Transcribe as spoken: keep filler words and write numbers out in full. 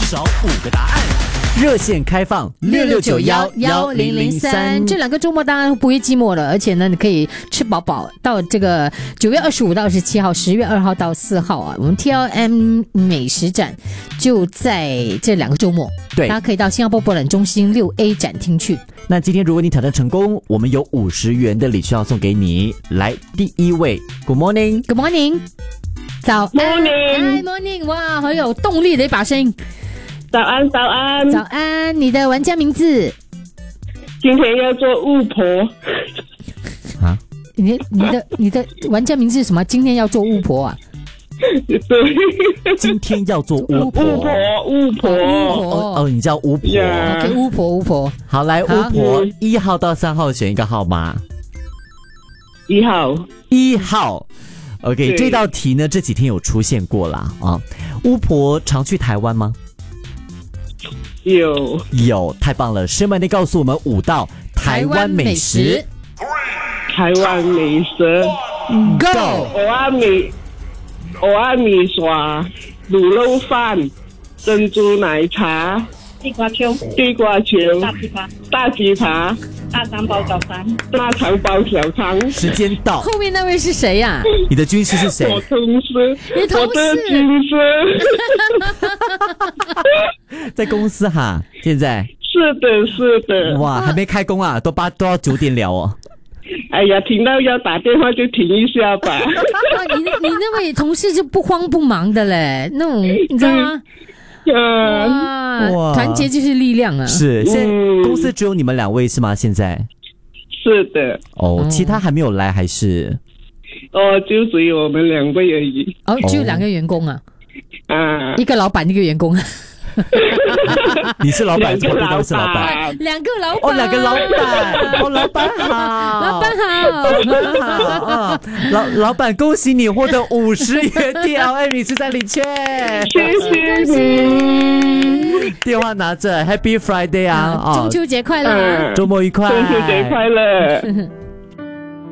找五个答案。热线开放六六九幺幺零零三，这两个周末当然不会寂寞了，而且呢，你可以吃饱饱。到这个九月二十五到二十七号，十月二号到四号啊，我们 T L M 美食展就在这两个周末。 对， 大家可以到新加坡博览中心六 A 展厅去。 那今天如果你挑战成功，我们有五十元的礼券要送给你。来，第一位 ，Good morning，Good morning， 早安 ，Morning， Hi morning， 哇，很有动力的一把声音。 早安，早安， 早安！你的玩家名字？ 今天要做巫婆啊？ 你你的你的玩家名字是什么？今天要做巫婆啊？ 对， 今天要做巫婆， 巫婆，巫婆。 哦哦，你叫巫婆。 Yeah. OK， 巫婆，巫婆。 好，来，巫婆，一号到三号选一个号码。 一号。 一号。OK， 这道题呢这几天有出现过啦啊。巫婆常去台湾吗？ 有有，太棒了！师妹，你告诉我们五道台湾美食。 台湾美食 ，Go！ 蚵仔米、蚵仔米刷、卤肉饭、珍珠奶茶、 地瓜球、 地瓜球、 大鸡扒、 大鸡扒、 大肠包小肠、 大肠包小肠。 时间到。 后面那位是谁呀、啊？ 你的军师是谁？ 我同事， 你同事， 我的军师， 在公司哈，现在是的，是的。 哇，还没开工啊，都八都要九点了哦。 哎呀，听到要打电话就停一下吧。 哇，你你那位同事就不慌不忙的嘞，那种你知道吗？ 嗯， 哇，团结就是力量啊！ 是，现在公司只有你们两位是吗？现在是的。 哦，其他还没有来还是？ 哦，就只有我们两位而已。 哦，只有两个员工啊？ 啊， 一个老板，一个员工。 你是老板， 两个老是老板， 板， 两个老板， 哦，两个老板，哦，老板好， 老板好， 老板好，哦、老老板恭喜你获得五十元 T L M 美食餐礼券， 谢谢你。 电话拿着 ，Happy Friday 啊， 中秋节快乐， 周末愉快， 中秋节快乐。